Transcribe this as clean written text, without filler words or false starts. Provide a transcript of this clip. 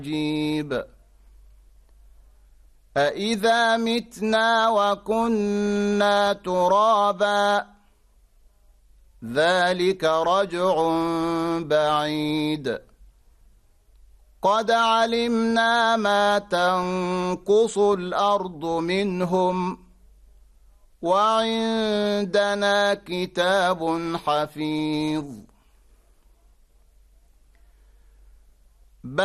عجيب أإذا متنا وكنا ترابا ذلك رجع بعيد قد علمنا ما تنقص الأرض منهم وعندنا كتاب حفيظ